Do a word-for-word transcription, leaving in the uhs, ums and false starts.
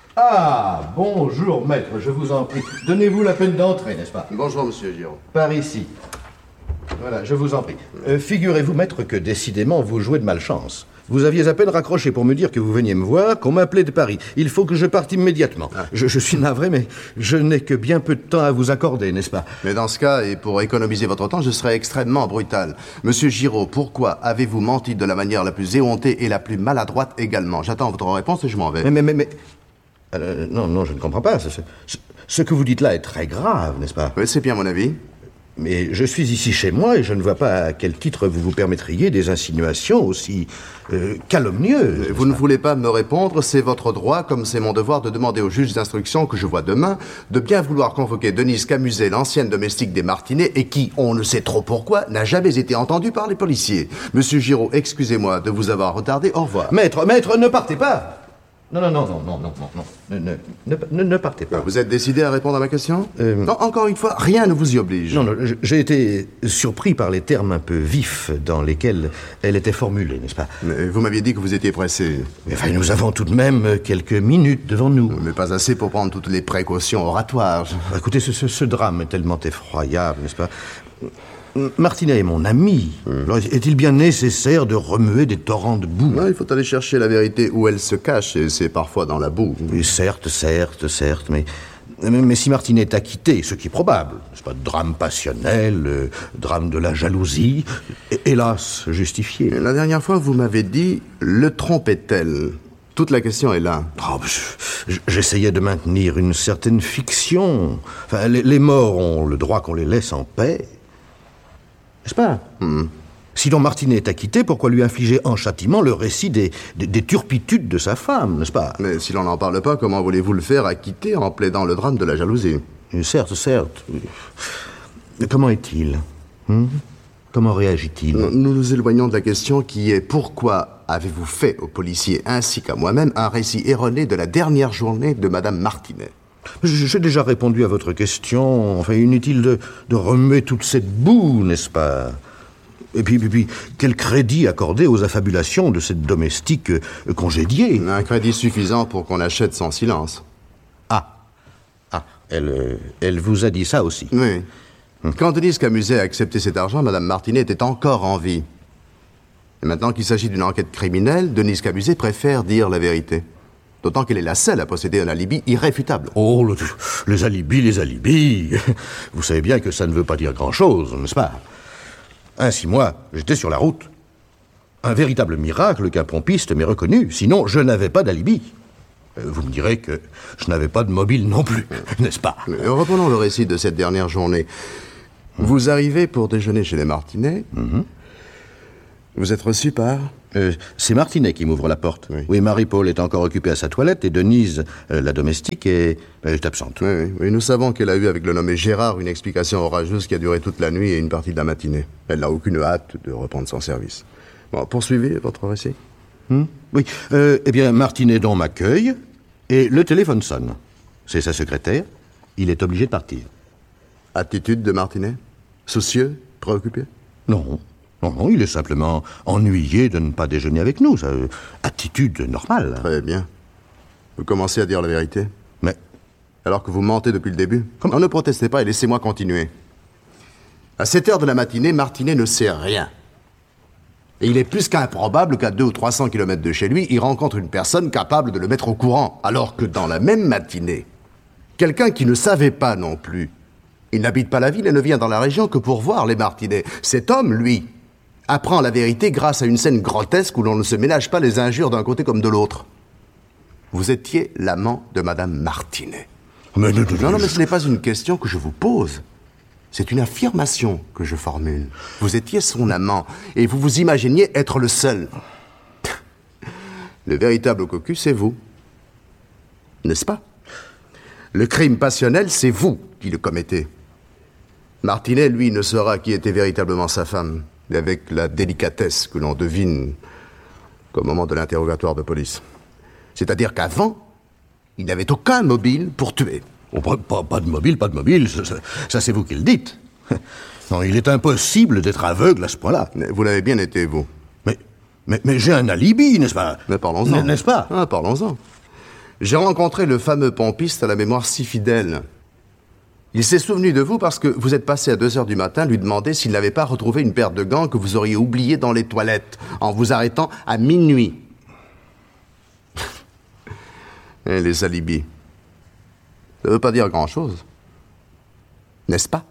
Ah, bonjour, maître, je vous en prie. Donnez-vous la peine d'entrer, n'est-ce pas? Bonjour, monsieur Giraud. Par ici. Voilà, je vous en prie. Euh, figurez-vous, maître, que décidément, vous jouez de malchance. Vous aviez à peine raccroché pour me dire que vous veniez me voir, qu'on m'appelait de Paris. Il faut que je parte immédiatement. Ah. Je, je suis navré, mais je n'ai que bien peu de temps à vous accorder, n'est-ce pas? Mais dans ce cas, et pour économiser votre temps, je serai extrêmement brutal. Monsieur Giraud, pourquoi avez-vous menti de la manière la plus éhontée et la plus maladroite également? J'attends votre réponse et je m'en vais. Mais, mais, mais... mais... Euh, non, non, je ne comprends pas. Ce, ce, ce que vous dites là est très grave, n'est-ce pas? Oui, c'est bien mon avis. Mais je suis ici chez moi et je ne vois pas à quel titre vous vous permettriez des insinuations aussi euh, calomnieuses. Vous ne voulez pas me répondre, c'est votre droit, comme c'est mon devoir de demander au juge d'instruction que je vois demain, de bien vouloir convoquer Denise Camuset, l'ancienne domestique des Martinets, et qui, on ne sait trop pourquoi, n'a jamais été entendue par les policiers. Monsieur Giraud, excusez-moi de vous avoir retardé, au revoir. Maître, maître, ne partez pas! Non, non, non, non, non, non, non, non. Ne, ne, ne, ne partez pas. Vous êtes décidé à répondre à ma question? euh... Non, encore une fois, rien ne vous y oblige. Non, non, j'ai été surpris par les termes un peu vifs dans lesquels elle était formulée, n'est-ce pas? Mais vous m'aviez dit que vous étiez pressé. Mais enfin, nous avons tout de même quelques minutes devant nous. Mais pas assez pour prendre toutes les précautions oratoires. Écoutez, ce, ce, ce drame est tellement effroyable, n'est-ce pas? Martinet est mon ami. Mmh. Est-il bien nécessaire de remuer des torrents de boue? Non, il faut aller chercher la vérité où elle se cache, et c'est parfois dans la boue. Et certes, certes, certes, mais, mais, mais si Martinet est acquitté, ce qui est probable, n'est-ce pas, drame passionnel, euh, drame de la jalousie, hélas, justifié. La dernière fois, vous m'avez dit, le trompait-elle? Toute la question est là. Oh, j'essayais de maintenir une certaine fiction. Enfin, les, les morts ont le droit qu'on les laisse en paix. N'est-ce pas? mmh. Si donc Martinet est acquitté, pourquoi lui infliger en châtiment le récit des, des, des turpitudes de sa femme, n'est-ce pas? Mais si l'on n'en parle pas, comment voulez-vous le faire acquitter en plaidant le drame de la jalousie? Et certes, certes. Mais comment est-il? hmm? Comment réagit-il? Nous nous éloignons de la question qui est pourquoi avez-vous fait aux policiers ainsi qu'à moi-même un récit erroné de la dernière journée de Madame Martinet? J'ai déjà répondu à votre question. Enfin, inutile de, de remuer toute cette boue, n'est-ce pas? Et puis, puis, puis, quel crédit accorder aux affabulations de cette domestique euh, congédiée? Un crédit suffisant pour qu'on achète son silence. Ah, ah, elle, euh, elle vous a dit ça aussi? Oui. Hum. Quand Denise Camuset a accepté cet argent, Madame Martinet était encore en vie. Et maintenant qu'il s'agit d'une enquête criminelle, Denise Camuset préfère dire la vérité. D'autant qu'elle est la seule à posséder un alibi irréfutable. Oh, le, les alibis, les alibis. Vous savez bien que ça ne veut pas dire grand-chose, n'est-ce pas? Ainsi, moi, j'étais sur la route. Un véritable miracle qu'un pompiste m'ait reconnu. Sinon, je n'avais pas d'alibi. Vous me direz que je n'avais pas de mobile non plus, n'est-ce pas? Mais reprenons le récit de cette dernière journée. Mmh. Vous arrivez pour déjeuner chez les Martinets. Mmh. Vous êtes reçu par... Euh, c'est Martinet qui m'ouvre la porte. Oui, oui, Marie-Paul est encore occupée à sa toilette et Denise, euh, la domestique, est, est absente. Oui, oui, oui, nous savons qu'elle a eu avec le nommé Gérard une explication orageuse qui a duré toute la nuit et une partie de la matinée. Elle n'a aucune hâte de reprendre son service. Bon, poursuivez votre récit. Hmm? Oui, euh, eh bien, Martinet donc m'accueille et le téléphone sonne. C'est sa secrétaire. Il est obligé de partir. Attitude de Martinet? Soucieux? Préoccupé? Non. Non, non, il est simplement ennuyé de ne pas déjeuner avec nous. Ça, euh, attitude normale. Très bien. Vous commencez à dire la vérité. Mais... Alors que vous mentez depuis le début. Comment? Non, ne protestez pas et laissez-moi continuer. À sept heures de la matinée, Martinet ne sait rien. Et il est plus qu'improbable qu'à deux ou trois cents kilomètres de chez lui, il rencontre une personne capable de le mettre au courant. Alors que dans la même matinée, quelqu'un qui ne savait pas non plus, il n'habite pas la ville et ne vient dans la région que pour voir les Martinets. Cet homme, lui, apprend la vérité grâce à une scène grotesque où l'on ne se ménage pas les injures d'un côté comme de l'autre. Vous étiez l'amant de Madame Martinet. Mais non, non, non, mais ce n'est pas une question que je vous pose. C'est une affirmation que je formule. Vous étiez son amant et vous vous imaginiez être le seul. Le véritable cocu, c'est vous. N'est-ce pas? Le crime passionnel, c'est vous qui le commettez. Martinet, lui, ne saura qui était véritablement sa femme, avec la délicatesse que l'on devine qu'au moment de l'interrogatoire de police. C'est-à-dire qu'avant, il n'avait aucun mobile pour tuer. Oh, pas, pas, pas de mobile, pas de mobile, ça, ça, ça c'est vous qui le dites. Non, il est impossible d'être aveugle à ce point-là. Mais vous l'avez bien été, vous. Mais, mais, mais j'ai un alibi, n'est-ce pas? Mais parlons-en. N'est-ce pas? Ah, parlons-en. J'ai rencontré le fameux pompiste à la mémoire si fidèle. Il s'est souvenu de vous parce que vous êtes passé à deux heures du matin lui demander s'il n'avait pas retrouvé une paire de gants que vous auriez oubliés dans les toilettes, en vous arrêtant à minuit. Et les alibis. Ça ne veut pas dire grand-chose. N'est-ce pas?